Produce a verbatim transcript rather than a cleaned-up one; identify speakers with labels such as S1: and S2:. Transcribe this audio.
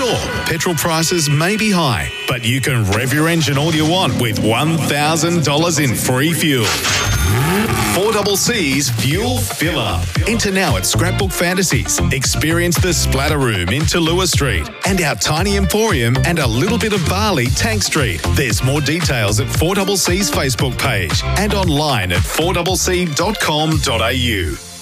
S1: Sure, petrol prices may be high, but you can rev your engine all you want with one thousand dollars in free fuel. four C C's Fuel Fill Up. Enter now at Scrapbook Fantasies. Experience the Splatter Room in Tallulah Street and our tiny emporium and a little bit of barley Tank Street. There's more details at four C C's Facebook page and online at four c c dot com dot a u.